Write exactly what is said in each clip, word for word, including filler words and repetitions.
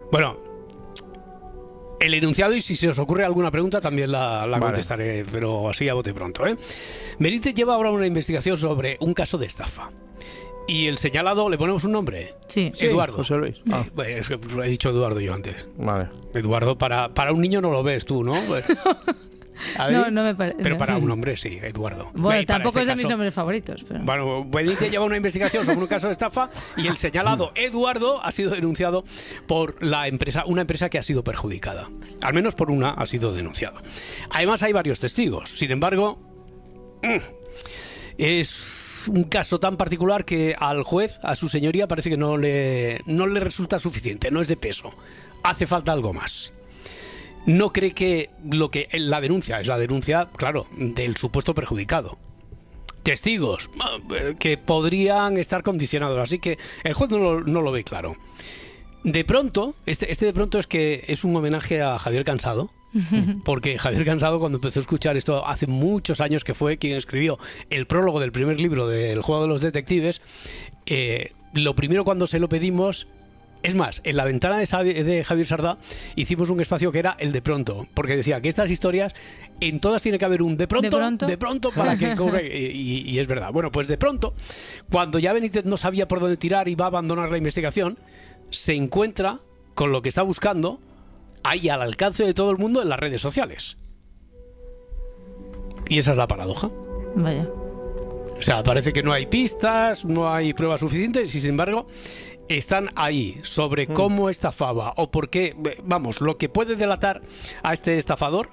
Bueno, el enunciado, y si se os ocurre alguna pregunta también la, la Vale. contestaré, pero así a bote pronto, ¿eh? Benítez lleva ahora una investigación sobre un caso de estafa. Y el señalado, ¿le ponemos un nombre? Sí. Sí, Eduardo. José Luis. Ah, Eh, bueno, es que lo he dicho Eduardo yo antes. vale. Eduardo, para, para un niño no lo ves tú, ¿no? Adri, No, no me parece. pero para un hombre sí, Eduardo. Bueno, Y para tampoco este es de mis caso- nombres favoritos. Pero... Bueno, Benítez lleva una investigación sobre un caso de estafa y el señalado Eduardo ha sido denunciado por la empresa, una empresa que ha sido perjudicada. Al menos por una ha sido denunciado. Además hay varios testigos. Sin embargo, es un caso tan particular que al juez, a su señoría, parece que no le, no le resulta suficiente, no es de peso. Hace falta algo más. No cree que lo que la denuncia es la denuncia, claro, del supuesto perjudicado. Testigos eh, que podrían estar condicionados, así que el juez no lo, no lo ve claro. De pronto, este, este de pronto es que es un homenaje a Javier Cansado, porque Javier Cansado, cuando empezó a escuchar esto hace muchos años, que fue quien escribió el prólogo del primer libro del Juego de los Detectives, eh, lo primero cuando se lo pedimos... Es más, en la ventana de, Xavi- de Javier Sardá hicimos un espacio que era el de pronto, porque decía que estas historias, en todas tiene que haber un de pronto, ¿De pronto? de pronto para que cobre, y, y- y es verdad. Bueno, pues de pronto, cuando ya Benítez no sabía por dónde tirar y va a abandonar la investigación, se encuentra con lo que está buscando ahí al alcance de todo el mundo en las redes sociales. Y esa es la paradoja. Vaya. O sea, parece que no hay pistas, no hay pruebas suficientes y sin embargo están ahí sobre cómo estafaba o por qué, vamos, lo que puede delatar a este estafador.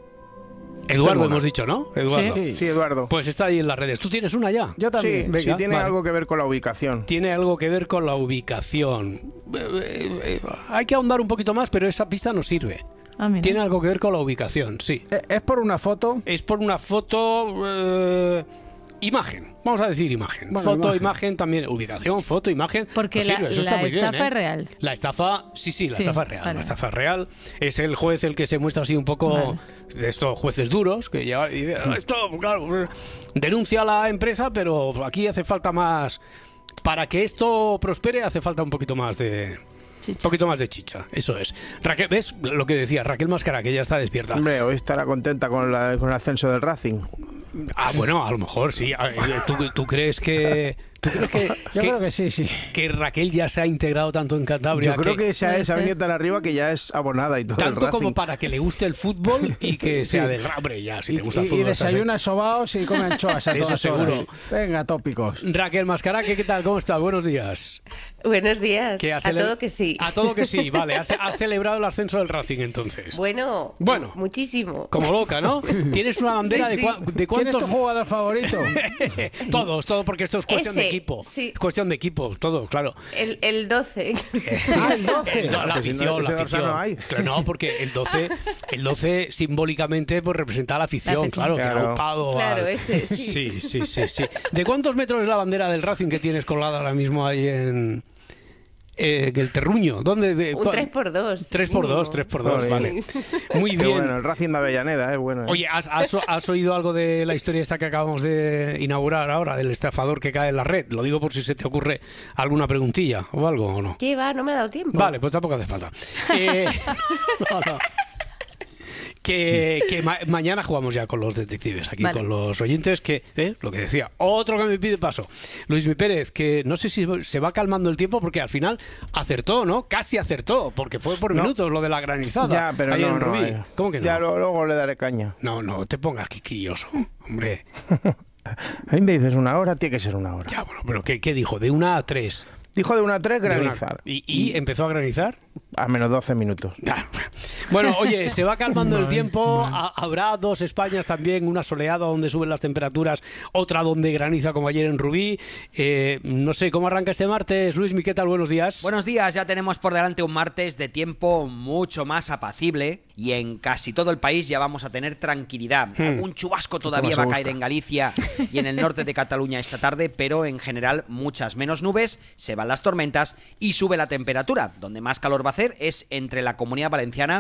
Eduardo, hemos dicho, ¿no? Eduardo. Sí, sí, Eduardo. Pues está ahí en las redes. ¿Tú tienes una ya? Yo también. Sí, Venga, sí, tiene vale. algo que ver con la ubicación. Tiene algo que ver con la ubicación. Eh, eh, eh, hay que ahondar un poquito más, pero esa pista no sirve. Ah, mira. Tiene algo que ver con la ubicación, sí. Eh, Es por una foto. Es por una foto... eh, imagen, vamos a decir imagen. Bueno, foto, imagen. imagen. también, ubicación, foto, imagen. Porque Pues la, sirve, eso está la muy bien, estafa ¿eh? es real. La estafa, sí, sí, la Sí, estafa es real. vale. La estafa es real. Es el juez el que se muestra así un poco Vale. de estos jueces duros que lleva y dice, "Ah, esto, claro, denuncia a la empresa, pero aquí hace falta más. Para que esto prospere, hace falta un poquito más de. Un Chicha. poquito más de chicha, eso es. Raquel, ¿ves lo que decía? Raquel Mascara, que ya está despierta. Hombre, hoy estará contenta con, la- con el ascenso del Racing. Ah, bueno, a lo mejor sí. Ah, eh, ¿Tú, tú crees que, tú crees que, Yo que- creo que sí, sí. que Raquel ya se ha integrado tanto en Cantabria? Yo creo que se ha, Puede se ha ser. venido tan arriba que ya es abonada y todo el tanto Racing. como para que le guste el fútbol y que sea del hombre ya, si Y, te gusta y- el y fútbol. estás ahí. desayuna sobaos y come anchoas a Eso todas seguro. horas. Venga, tópicos. Raquel Mascara, ¿qué, qué tal? ¿Cómo estás? Buenos días. Buenos días. ¿Qué has A cele- todo que sí. A todo que sí, vale. Has, has celebrado el ascenso del Racing entonces. Bueno, Bueno. muchísimo. Como loca, ¿no? ¿Tienes una bandera Sí, de, sí. cua- de ¿Quién es cuántos? tu jugador favorito? Todos, todo, porque esto es cuestión de Ese, equipo. sí. Es cuestión de equipo, todo, claro. El, el doce. Ah, el doce. El do- la Porque si no, afición, ese la dorsal afición. no hay. Claro, no, porque el doce, el doce simbólicamente pues representa a la afición, La afición. claro, que ha Claro. aupado. Claro, al- ese, sí. sí, sí, sí, sí. ¿De cuántos metros es la bandera del Racing que tienes colgada ahora mismo ahí en, eh, en el Terruño? ¿Dónde? De, Un cua- tres por dos. tres por dos, mínimo. tres por dos, Joder. vale. Muy Qué bien. bueno, el Racing de Avellaneda, es bueno. ¿eh? Oye, ¿has, has, has oído algo de la historia esta que acabamos de inaugurar ahora, del estafador que cae en la red? Lo digo por si se te ocurre alguna preguntilla o algo o no. ¿Qué va? No me ha dado tiempo. Vale, pues tampoco hace falta. Eh, no, no. Que, que ma- mañana jugamos ya con los detectives, aquí Vale. con los oyentes, que, ¿eh? Lo que decía, otro que me pide paso. Luis Mi Pérez, que no sé si se va calmando el tiempo porque al final acertó, ¿no? Casi acertó, porque fue por No. minutos lo de la granizada. Ya, pero ayer no, en no, Rubí. eh. ¿Cómo que no? Ya lo- luego le daré caña. No, no, te pongas quisquilloso, hombre. A mí me dices una hora, tiene que ser una hora. Ya, bueno, pero ¿qué, qué dijo? De una a tres. Dijo de una a tres De una- granizar. ¿Y, y empezó a granizar? A menos doce minutos. Claro. Bueno, oye, se va calmando el tiempo. Ha- Habrá dos Españas también, una soleada donde suben las temperaturas, otra donde graniza como ayer en Rubí. Eh, no sé, ¿cómo arranca este martes? Luis, ¿qué tal? Buenos días. Buenos días, ya tenemos por delante un martes de tiempo mucho más apacible y en casi todo el país ya vamos a tener tranquilidad. Algún chubasco todavía más va a me caer gusta. en Galicia y en el norte de Cataluña esta tarde, pero en general muchas menos nubes, se van las tormentas y sube la temperatura. Donde más calor va a hacer es entre la Comunidad Valenciana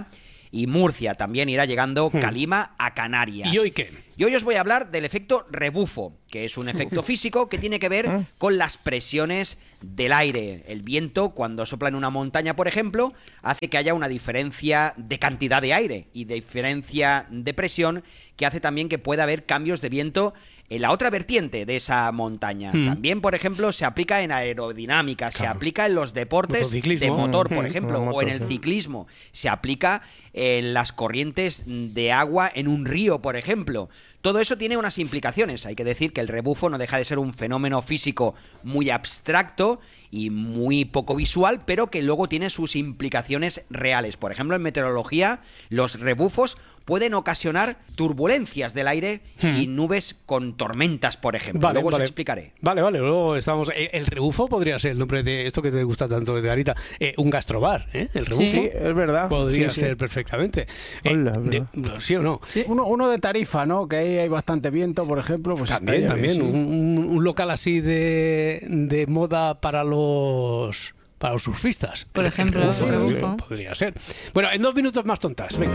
y Murcia. También irá llegando Calima a Canarias. ¿Y hoy qué? Y hoy os voy a hablar del efecto rebufo, que es un efecto físico que tiene que ver con las presiones del aire. El viento, cuando sopla en una montaña, por ejemplo, hace que haya una diferencia de cantidad de aire y diferencia de presión, que hace también que pueda haber cambios de viento en la otra vertiente de esa montaña. Mm. También, por ejemplo, se aplica en aerodinámica, claro. se aplica en los deportes de motor, por ejemplo, mm. o en el ciclismo. Se aplica en las corrientes de agua en un río, por ejemplo. Todo eso tiene unas implicaciones. Hay que decir que el rebufo no deja de ser un fenómeno físico muy abstracto y muy poco visual, pero que luego tiene sus implicaciones reales. Por ejemplo, en meteorología, los rebufos pueden ocasionar turbulencias del aire hmm. y nubes con tormentas, por ejemplo. Vale, luego vale. os explicaré. Vale, vale, luego estamos... El rebufo podría ser el nombre de esto que te gusta tanto de ahorita. Eh, un gastrobar, ¿eh? El rebufo. Sí, es verdad. Podría sí, ser sí. perfectamente. Hola, eh, de, ¿Sí o no? Sí, uno, uno de Tarifa, ¿no? Que ahí hay bastante viento, por ejemplo. Pues también, también. Bien, sí. un, un local así de, de moda para los... Para los surfistas. Por ejemplo, rebufo, el rebufo. Podría ser. Bueno, en dos minutos más tontas. Venga.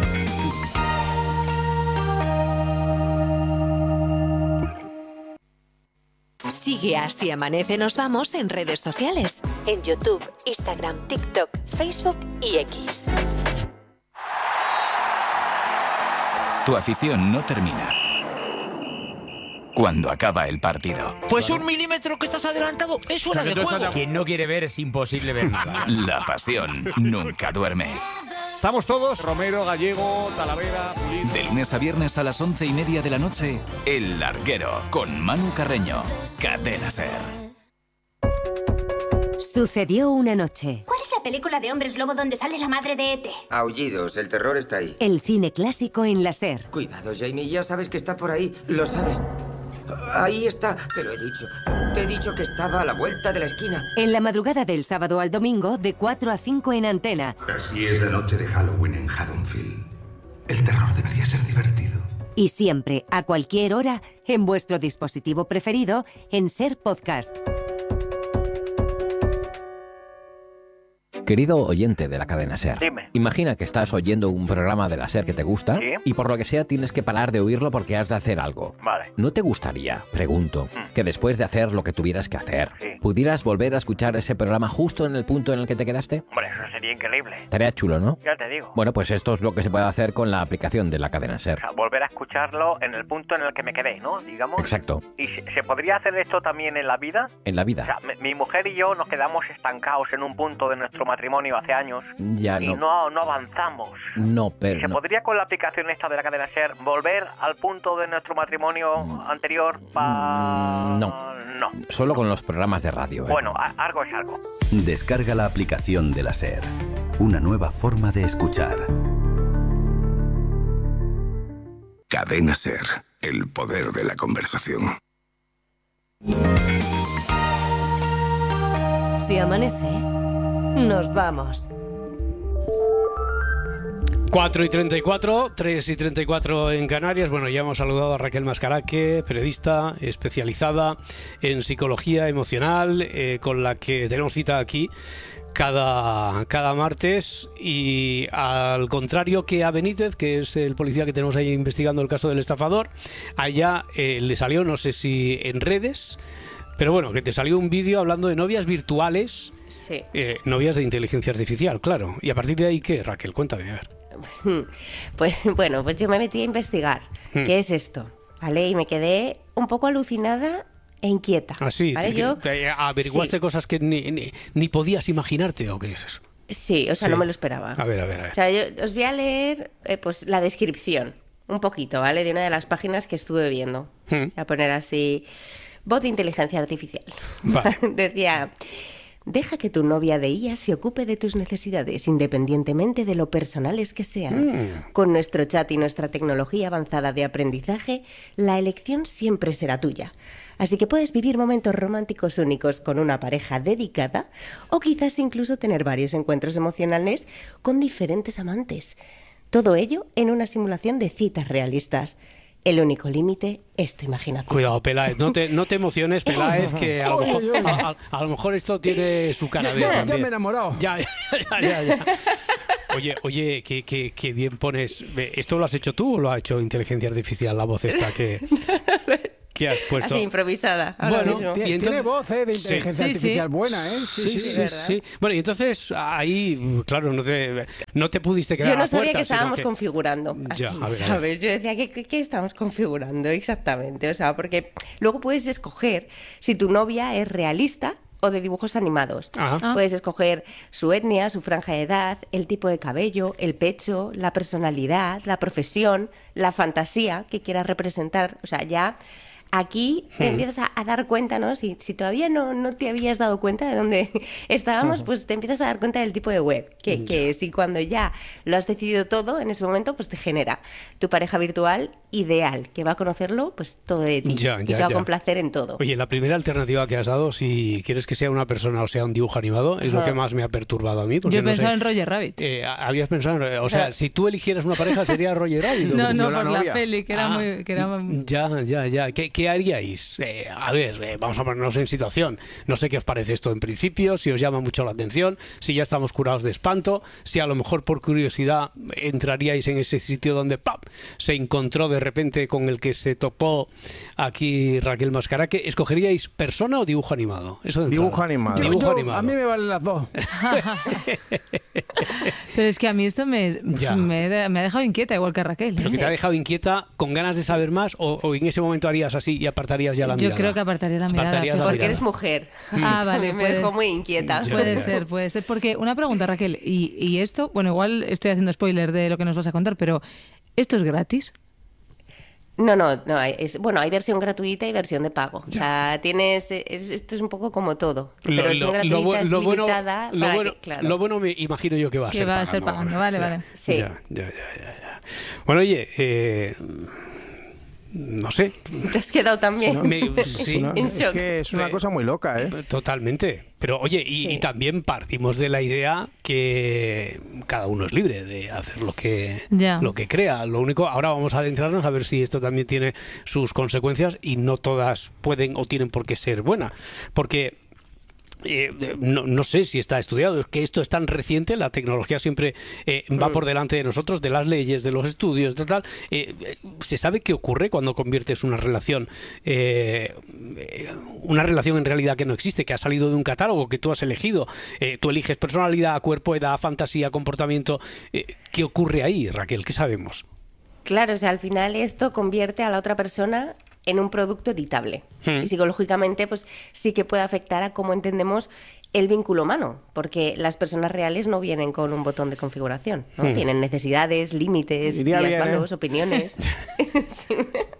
Sigue Así Amanece Nos Vamos en redes sociales. En YouTube, Instagram, TikTok, Facebook y X. Tu afición no termina cuando acaba el partido. Pues un milímetro que estás adelantado es hora de juego. Quien no quiere ver es imposible ver nada. La pasión nunca duerme. Estamos todos, Romero, Gallego, Talavera, Pulido. De lunes a viernes a las once y media de la noche, El Larguero, con Manu Carreño. Cadena SER. Sucedió una noche. ¿Cuál es la película de hombres lobo donde sale la madre de E T? Aullidos, el terror está ahí. El cine clásico en la SER. Cuidado, Jamie, ya sabes que está por ahí, lo sabes. Ahí está, te lo he dicho. Te he dicho que estaba a la vuelta de la esquina. En la madrugada del sábado al domingo, de cuatro a cinco en Antena. Así es la noche de Halloween en Haddonfield. El terror debería ser divertido. Y siempre, a cualquier hora, en vuestro dispositivo preferido, en SER Podcast. Querido oyente de la cadena SER, dime. Imagina que estás oyendo un programa de la SER que te gusta, ¿sí? Y por lo que sea tienes que parar de oírlo porque has de hacer algo. Vale. ¿No te gustaría, pregunto, mm. que después de hacer lo que tuvieras que hacer, sí. pudieras volver a escuchar ese programa justo en el punto en el que te quedaste? Hombre, eso sería increíble. Estaría chulo, ¿no? Ya te digo. Bueno, pues esto es lo que se puede hacer con la aplicación de la cadena SER. O sea, volver a escucharlo en el punto en el que me quedé, ¿no? Digamos. Exacto. ¿Y se, se podría hacer esto también en la vida? En la vida. O sea, mi, mi mujer y yo nos quedamos estancados en un punto de nuestro matrimonio hace años. Ya y no. no, no avanzamos. No, pero ¿Se no. podría con la aplicación esta de la cadena SER volver al punto de nuestro matrimonio mm. anterior? Pa... No. No. Solo con los programas de radio. ¿eh? Bueno, a, algo es algo. Descarga la aplicación de la SER. Una nueva forma de escuchar. Cadena SER. El poder de la conversación. Si amanece, nos vamos. cuatro y treinta y cuatro, tres y treinta y cuatro en Canarias. Bueno, ya hemos saludado a Raquel Mascaraque, periodista especializada en psicología emocional, eh, con la que tenemos cita aquí cada, cada martes. Y al contrario que a Benítez, que es el policía que tenemos ahí investigando el caso del estafador, allá eh, le salió, no sé si en redes, pero bueno, que te salió un vídeo hablando de novias virtuales. Sí. Eh, novias de inteligencia artificial, claro. Y a partir de ahí, ¿qué, Raquel? Cuéntame, a ver. Pues bueno, pues yo me metí a investigar hmm. qué es esto, ¿vale? Y me quedé un poco alucinada e inquieta. ¿Ah, sí? ¿Vale? ¿Te, yo, te averiguaste sí. cosas que ni, ni, ni podías imaginarte o qué es eso? Sí, o sea, sí. no me lo esperaba. A ver, a ver, a ver. O sea, yo os voy a leer eh, pues la descripción, un poquito, ¿vale? De una de las páginas que estuve viendo. Hmm. Voy a poner así, voz de inteligencia artificial. Vale. Decía... Deja que tu novia de I A se ocupe de tus necesidades, independientemente de lo personales que sean. Mm. Con nuestro chat y nuestra tecnología avanzada de aprendizaje, la elección siempre será tuya. Así que puedes vivir momentos románticos únicos con una pareja dedicada o quizás incluso tener varios encuentros emocionales con diferentes amantes. Todo ello en una simulación de citas realistas. El único límite es tu imaginación. Cuidado, Peláez, no te, no te emociones, Peláez, que a lo, mejor, a, a, a lo mejor esto tiene su cara de ya, ya, también. Ya me he enamorado. Ya, ya, ya, ya. Oye, oye, qué, qué, qué bien pones. ¿Esto lo has hecho tú o lo ha hecho inteligencia artificial, la voz esta que, que has puesto? Así, improvisada. Ahora Bueno, mismo. Tiene, entonces- tiene voz eh, de inteligencia Sí, sí. artificial Sí, buena, ¿eh? Sí, sí, sí, ¿verdad? sí. Bueno, y entonces ahí, claro, no te, no te pudiste quedar Yo a no la sabía puerta, que sino estábamos que- configurando. Ya, aquí, a ver, a ¿sabes? ver. Yo decía, ¿qué, qué, qué estamos configurando exactamente? O sea, porque luego puedes escoger si tu novia es realista o de dibujos animados. Ajá. Puedes escoger su etnia, su franja de edad, el tipo de cabello, el pecho, la personalidad, la profesión, la fantasía que quieras representar. O sea, ya aquí te Hmm. empiezas a, a dar cuenta, ¿no? Si, si todavía no, no te habías dado cuenta de dónde estábamos, pues te empiezas a dar cuenta del tipo de web. Que, que si cuando ya lo has decidido todo, en ese momento, pues te genera tu pareja virtual ideal, que va a conocerlo pues todo de ti. Ya, y ya, te va ya. a complacer en todo. Oye, la primera alternativa que has dado, si quieres que sea una persona o sea un dibujo animado, es lo Ajá. que más me ha perturbado a mí. Porque Yo he no pensado sé, en Roger Rabbit. eh, habías pensado, en- o sea, si tú eligieras una pareja sería Roger Rabbit. ¿o No, qué? no, la por la novia. peli, que era Ah, muy... Que era muy- Ya, ya, ya. ¿Qué, qué haríais? Eh, a ver, eh, vamos a ponernos en situación. No sé qué os parece esto en principio, si os llama mucho la atención, si ya estamos curados de espanto, si a lo mejor por curiosidad entraríais en ese sitio donde ¡pam! Se encontró de repente con el que se topó aquí Raquel Mascaraque. ¿Escogeríais persona o dibujo animado? Eso de Dibujo entrada. animado. Yo- Dibujo yo- animado. A mí me valen las dos. Pero es que a mí esto me, Ya. me, de- me ha dejado inquieta, igual que a Raquel. Pero que te ha dejado inquieta, con ganas de saber más, o, o en ese momento harías así y apartarías ya la Yo mirada. creo que apartaría la mirada. Apartarías la fíjate. Porque mirada. eres mujer. Ah, vale. También me puede- dejó muy inquieta. Ya. Puede ser, puede ser. Porque una pregunta, Raquel, y, y esto, bueno, igual estoy haciendo spoiler de lo que nos vas a contar, pero ¿esto es gratis? No, no, no. hay- Es, bueno, hay versión gratuita y versión de pago. O sea, tienes. Es, esto es un poco como todo. Lo- Pero lo- versión lo gratuita bu- es lo bueno, limitada. lo, para bueno, que, claro. lo bueno me imagino yo que va a Que ser va a pagando. ser pagando, vale, vale. Sí. Ya, ya, ya, ya, ya. Bueno, oye, eh, no sé. Te has quedado también Me- Es sí, una, en es shock. que es una Eh, cosa muy loca, ¿eh? Totalmente. Pero oye, y, Sí. y también partimos de la idea que cada uno es libre de hacer lo que, Ya. lo que crea. Lo único, ahora vamos a adentrarnos a ver si esto también tiene sus consecuencias y no todas pueden o tienen por qué ser buenas. Porque eh, no, no sé si está estudiado, es que esto es tan reciente, la tecnología siempre eh, va por delante de nosotros, de las leyes, de los estudios, de tal. Eh, eh, ¿Se sabe qué ocurre cuando conviertes una relación, eh, eh, una relación en realidad que no existe, que ha salido de un catálogo que tú has elegido? Eh, tú eliges personalidad, cuerpo, edad, fantasía, comportamiento. Eh, ¿Qué ocurre ahí, Raquel? ¿Qué sabemos? Claro, o sea, al final esto convierte a la otra persona en un producto editable. Hmm. Y psicológicamente, pues sí que puede afectar a cómo entendemos el vínculo humano, porque las personas reales no vienen con un botón de configuración, ¿no? Hmm. Tienen necesidades, límites, Iría días bien, ¿eh? malos, opiniones. Sí.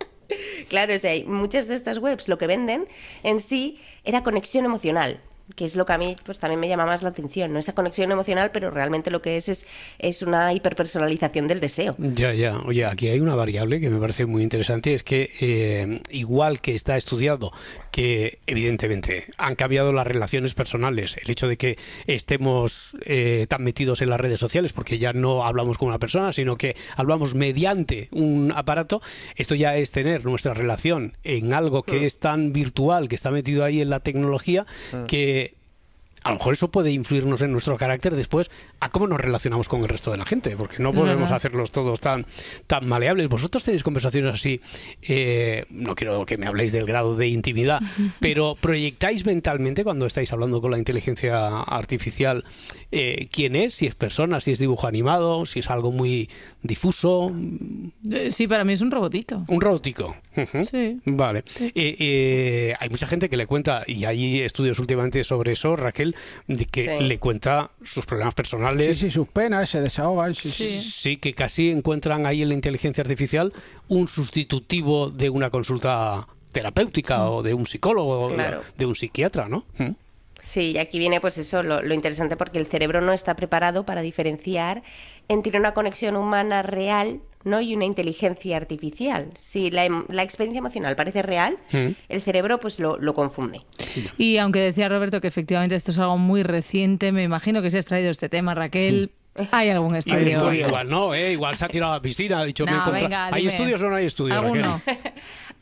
Claro, o sea, muchas de estas webs lo que venden en sí era conexión emocional, que es lo que a mí pues también me llama más la atención, ¿no? Esa conexión emocional, pero realmente lo que es es, es una hiperpersonalización del deseo. Ya, ya. Oye, aquí hay una variable que me parece muy interesante, es que eh, igual que está estudiado que evidentemente han cambiado las relaciones personales, el hecho de que estemos eh, tan metidos en las redes sociales, porque ya no hablamos con una persona, sino que hablamos mediante un aparato, esto ya es tener nuestra relación en algo que es tan virtual, que está metido ahí en la tecnología, que a lo mejor eso puede influirnos en nuestro carácter después a cómo nos relacionamos con el resto de la gente, porque no volvemos verdad. a hacerlos todos tan, tan maleables. Vosotros tenéis conversaciones así, eh, no quiero que me habléis del grado de intimidad, pero proyectáis mentalmente cuando estáis hablando con la inteligencia artificial eh, quién es, si es persona, si es dibujo animado, si es algo muy difuso, Eh, Sí, para mí es un robotito. un robotico. Ujú. Sí. Vale. Eh, eh, hay mucha gente que le cuenta, y hay estudios últimamente sobre eso, Raquel, de que Sí. le cuenta sus problemas Sí, personales. sí, sus penas se desahogan. Sí, sí. Sí. Sí, que casi encuentran ahí en la inteligencia artificial un sustitutivo de una consulta terapéutica o de un psicólogo, Claro. de, de un psiquiatra, ¿no? ¿Mm? Sí, y aquí viene pues eso, lo, lo interesante, porque el cerebro no está preparado para diferenciar entre una conexión humana real, ¿no? y una inteligencia artificial. Si la, em- la experiencia emocional parece real, Mm. el cerebro pues lo, lo confunde. Y aunque decía Roberto que efectivamente esto es algo muy reciente, me imagino que si has traído este tema, Raquel, hay algún Y estudio. igual, igual no, ¿eh? Igual se ha tirado a la piscina, ha dicho... No, me he encontrado- venga, ¿Hay dime. estudios o no hay estudios, Raquel? ¿Alguno?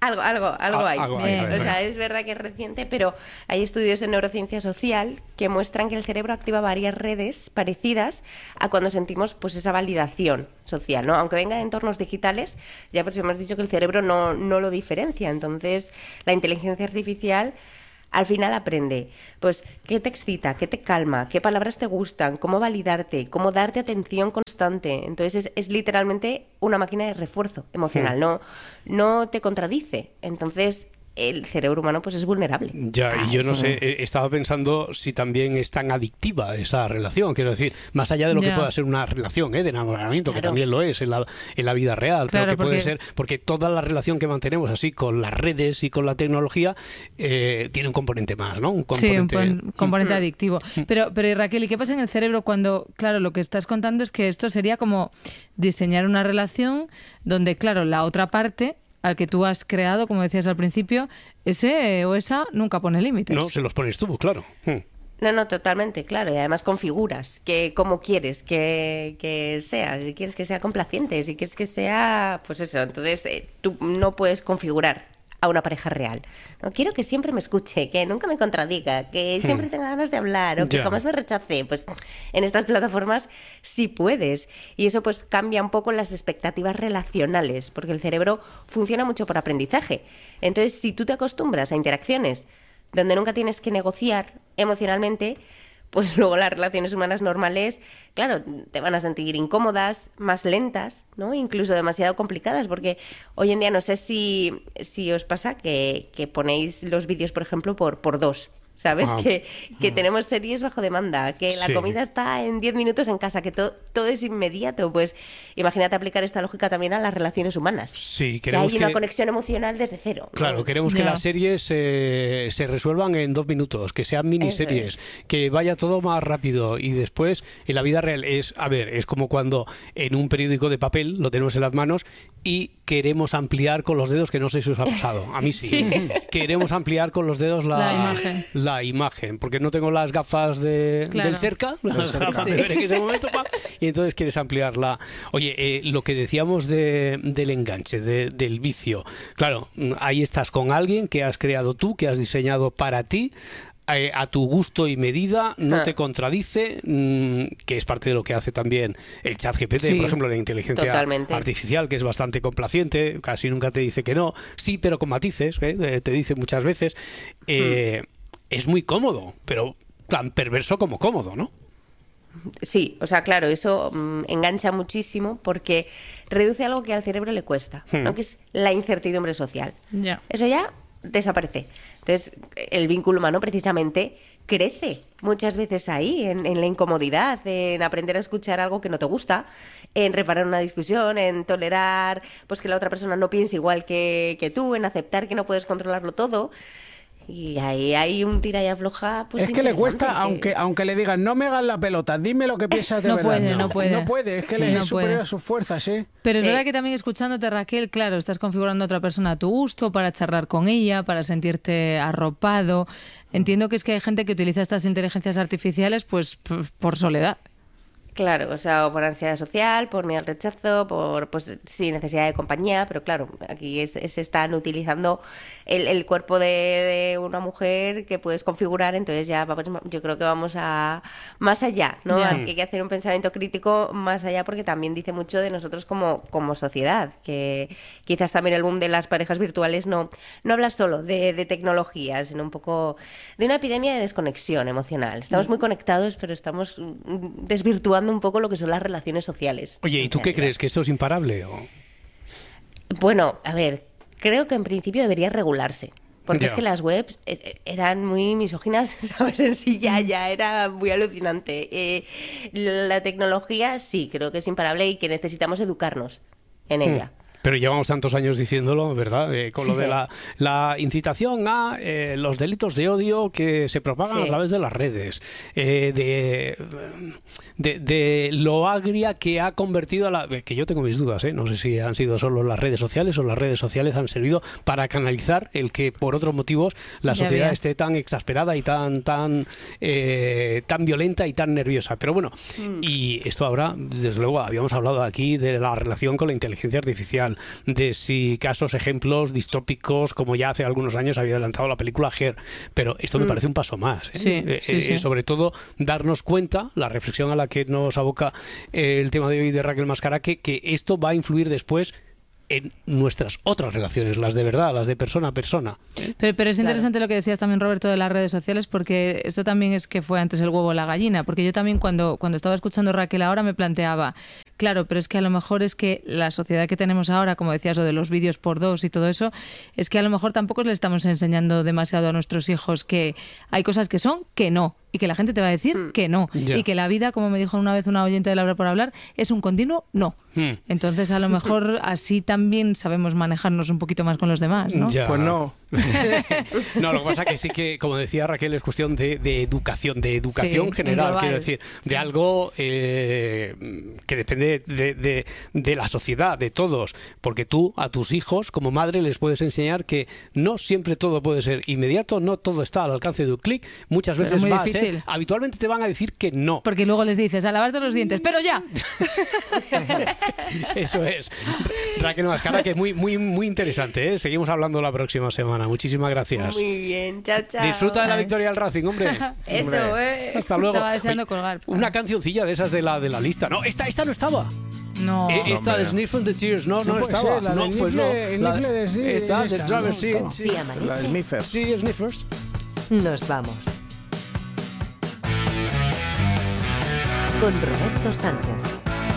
Algo, algo, algo Al- hay. algo Sí. hay, a ver, O sea, venga. es verdad que es reciente, pero hay estudios en neurociencia social que muestran que el cerebro activa varias redes parecidas a cuando sentimos pues esa validación social, ¿no? Aunque venga de entornos digitales, ya pues hemos dicho que el cerebro no, no lo diferencia. Entonces, la inteligencia artificial al final aprende, pues, qué te excita, qué te calma, qué palabras te gustan, cómo validarte, cómo darte atención constante. Entonces es, es literalmente una máquina de refuerzo emocional, Hmm. no, no te contradice. Entonces el cerebro humano pues es vulnerable. Ya, y yo no sé, eh, estaba pensando si también es tan adictiva esa relación, quiero decir, más allá de lo que Ya. pueda ser una relación, ¿eh? De enamoramiento, que Claro. también lo es en la, en la vida real, Claro, pero que puede porque- ser, porque toda la relación que mantenemos así con las redes y con la tecnología eh, tiene un componente más, ¿no? Un Sí, un componente... pon- componente adictivo. Pero, pero y Raquel, ¿y qué pasa en el cerebro cuando, claro, lo que estás contando es que esto sería como diseñar una relación donde, claro, la otra parte al que tú has creado, como decías al principio, ese o esa nunca pone límites. No, se los pones tú, claro. Hmm. No, no, totalmente, claro. Y además configuras que cómo quieres que, que sea. Si quieres que sea complaciente, si quieres que sea, pues eso. Entonces eh, tú no puedes configurar a una pareja real. No quiero que siempre me escuche, que nunca me contradiga, que siempre tenga ganas de hablar o que Ya. jamás me rechace. Pues en estas plataformas sí puedes. Y eso pues cambia un poco las expectativas relacionales, porque el cerebro funciona mucho por aprendizaje. Entonces, si tú te acostumbras a interacciones donde nunca tienes que negociar emocionalmente, pues luego las relaciones humanas normales, claro, te van a sentir incómodas, más lentas, ¿no? Incluso demasiado complicadas, porque hoy en día no sé si, si os pasa que, que ponéis los vídeos, por ejemplo, por, por dos. ¿Sabes? Ah. Que, que tenemos series bajo demanda, que la Sí. comida está en diez minutos en casa, que to- todo es inmediato. Pues imagínate aplicar esta lógica también a las relaciones humanas. Sí, Que queremos hay una que... conexión emocional desde cero. ¿no? Claro, queremos que Ya. las series eh, se resuelvan en dos minutos, que sean miniseries, que vaya todo más rápido y después en la vida real es, a ver, es como cuando en un periódico de papel lo tenemos en las manos y queremos ampliar con los dedos, que no sé si os ha pasado, a mí sí, queremos ampliar con los dedos la, La imagen. la imagen, porque no tengo las gafas de, Claro. del cerca, las gafas de Sí. ver en ese momento, pa, y entonces quieres ampliarla. Oye, eh, lo que decíamos de, del enganche, de- del vicio, claro, mm, ahí estás con alguien que has creado tú, que has diseñado para ti, eh, a tu gusto y medida, no Ah. te contradice, mm, que es parte de lo que hace también el chat G P T, Sí. por ejemplo, la inteligencia Totalmente. artificial, que es bastante complaciente, casi nunca te dice que no, sí, pero con matices, ¿eh? Eh, te dice muchas veces. Eh, Es muy cómodo, pero tan perverso como cómodo, ¿no? Sí, o sea, claro, eso mm, engancha muchísimo porque reduce algo que al cerebro le cuesta, Hmm. ¿no? Que es la incertidumbre social. Ya. Eso ya desaparece. Entonces, el vínculo humano precisamente crece muchas veces ahí, en, en la incomodidad, en aprender a escuchar algo que no te gusta, en reparar una discusión, en tolerar pues que la otra persona no piense igual que, que tú, en aceptar que no puedes controlarlo todo. Y ahí hay un tira y afloja. Pues, es que le interesante, cuesta, que- aunque aunque le digan, no me hagas la pelota, dime lo que piensas de No verdad. puede, no puede. No puede, es que le No es superior puede. a sus fuerzas, ¿eh? Pero es Sí. verdad que también escuchándote, Raquel, claro, estás configurando a otra persona a tu gusto, para charlar con ella, para sentirte arropado. Entiendo que es que hay gente que utiliza estas inteligencias artificiales pues p- por soledad. Claro, o sea, o por ansiedad social, por miedo al rechazo, por, pues sí, necesidad de compañía, pero claro, aquí es- se están utilizando el, el cuerpo de, de una mujer que puedes configurar, entonces ya vamos, yo creo que vamos a más allá, ¿no? Ya. Aquí hay que hacer un pensamiento crítico más allá porque también dice mucho de nosotros como, como sociedad, que quizás también el boom de las parejas virtuales no, no habla solo de, de tecnología, sino un poco de una epidemia de desconexión emocional. Estamos muy conectados, pero estamos mm, desvirtuando un poco lo que son las relaciones sociales. Oye, ¿y tú qué crees? ¿Que esto es imparable? O... Bueno, a ver, creo que en principio debería regularse. Porque Ya. es que las webs eh, eran muy misóginas, ¿sabes? En sí ya, ya era muy alucinante. Eh, la tecnología sí, creo que es imparable y que necesitamos educarnos en ella. Pero llevamos tantos años diciéndolo, ¿verdad? Eh, con lo Sí. de la, la incitación a eh, los delitos de odio que se propagan Sí. a través de las redes, eh, de, de, de lo agria que ha convertido a la... Que yo tengo mis dudas, ¿eh? No sé si han sido solo las redes sociales o las redes sociales han servido para canalizar el que por otros motivos la Ya sociedad ves. esté tan exasperada y tan, tan, eh, tan violenta y tan nerviosa. Pero bueno, y esto ahora, desde luego, habíamos hablado aquí de la relación con la inteligencia artificial. social, de si casos, ejemplos distópicos, como ya hace algunos años había adelantado la película Her. Pero esto me parece un paso más. ¿eh? Sí, Eh, sí, eh, sí. Sobre todo, darnos cuenta, la reflexión a la que nos aboca eh, el tema de hoy de Raquel Mascara, que, que esto va a influir después en nuestras otras relaciones, las de verdad, las de persona a persona. Pero, pero es interesante lo que decías también, Roberto, de las redes sociales, porque esto también es que fue antes el huevo o la gallina, porque yo también cuando, cuando estaba escuchando a Raquel ahora me planteaba, claro, pero es que a lo mejor es que la sociedad que tenemos ahora, como decías, lo de los vídeos por dos y todo eso, es que a lo mejor tampoco le estamos enseñando demasiado a nuestros hijos que hay cosas que son que no, y que la gente te va a decir que no, Ya. y que la vida, como me dijo una vez una oyente de Laura por hablar, es un continuo no. Hmm. Entonces, a lo mejor así también sabemos manejarnos un poquito más con los demás, ¿no? Ya. Pues no. No, lo que pasa que sí que, como decía Raquel, es cuestión de, de educación, de educación Sí, en general, global. quiero decir, de algo eh, que depende de, de- de la sociedad, de todos, porque tú a tus hijos como madre les puedes enseñar que no siempre todo puede ser inmediato, no todo está al alcance de un clic, muchas Pero veces muy va a difícil. ser, habitualmente te van a decir que no. Porque luego les dices, a lavarte los dientes, pero ya. Eso es. Raquel Mascara, que muy, muy, muy interesante, ¿eh? Seguimos hablando la próxima semana. Muchísimas gracias. Muy bien, chao, chao. Disfruta de la victoria del Racing, hombre. Eso, Hombre. eh. Hasta luego. Estaba deseando Oye, colgar. Una cancioncilla de esas de la, de la lista. No, esta, esta no estaba. No. Eh, esta de Sniff and the Tears, no, no, No puede estaba. ser, la no, del pues nifle- no. el La- nifle de sí, esta, es de esta, Travis, ¿no? sí, sí. Sí, amanece. La Smithers. Sí, Sniffers. Nos vamos. Con Roberto Sánchez.